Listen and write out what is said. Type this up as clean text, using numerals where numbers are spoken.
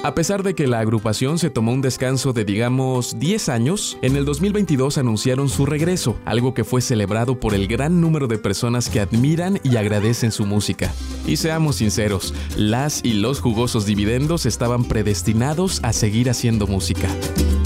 A pesar de que la agrupación se tomó un descanso de digamos 10 años, en el 2022 anunciaron su regreso, algo que fue celebrado por el gran número de personas que admiran y agradecen su música. Y seamos sinceros, las y los jugosos dividendos estaban predestinados a seguir haciendo música.